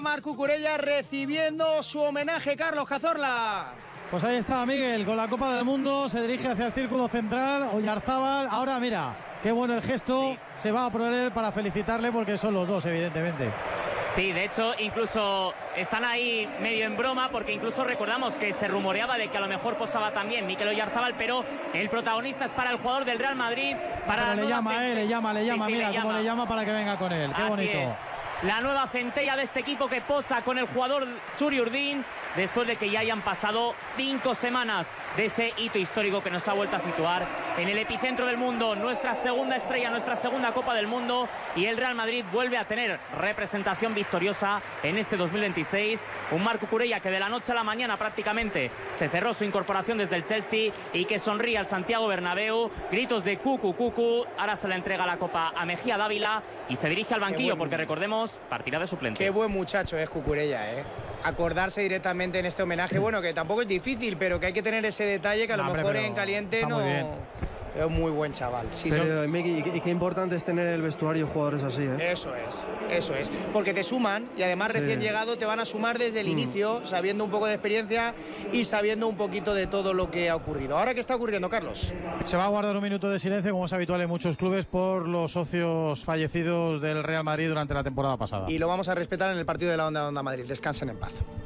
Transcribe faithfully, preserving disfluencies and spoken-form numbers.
Marc Cucurella recibiendo su homenaje. Carlos Cazorla. Pues ahí está Miguel con la Copa del Mundo, se dirige hacia el círculo central, Oyarzábal. Ahora mira, qué bueno el gesto, sí. Se va a por él para felicitarle porque son los dos, evidentemente. Sí, de hecho, incluso están ahí medio en broma, porque incluso recordamos que se rumoreaba de que a lo mejor posaba también Mikel Oyarzábal, pero el protagonista es para el jugador del Real Madrid. Para pero le llama, eh, le llama, le llama, sí, sí, mira le cómo llama. le llama para que venga con él, qué Así bonito. Es. La nueva centella de este equipo que posa con el jugador Zuri Urdin, después de que ya hayan pasado cinco semanas de ese hito histórico que nos ha vuelto a situar en el epicentro del mundo, nuestra segunda estrella, nuestra segunda Copa del Mundo, y el Real Madrid vuelve a tener representación victoriosa en este dos mil veintiséis. Un Marc Cucurella que de la noche a la mañana prácticamente se cerró su incorporación desde el Chelsea y que sonríe al Santiago Bernabéu, gritos de cucu cucu. Ahora se le entrega la Copa a Mejía Dávila y se dirige al banquillo porque recordemos, partida de suplente. Qué buen muchacho es Cucurella, ¿eh? Acordarse directamente en este homenaje, bueno, que tampoco es difícil, pero que hay que tener ese detalle que a lo no, mejor en caliente no... Es un muy buen chaval. Sí, pero, son... Miki, y, qué, y qué importante es tener el vestuario jugadores así, ¿eh? Eso es, eso es. Porque te suman y además sí. Recién llegado te van a sumar desde el mm. inicio, sabiendo un poco de experiencia y sabiendo un poquito de todo lo que ha ocurrido. ¿Ahora qué está ocurriendo, Carlos? Se va a guardar un minuto de silencio, como es habitual en muchos clubes, por los socios fallecidos del Real Madrid durante la temporada pasada. Y lo vamos a respetar en el partido de la Onda Onda Madrid. Descansen en paz.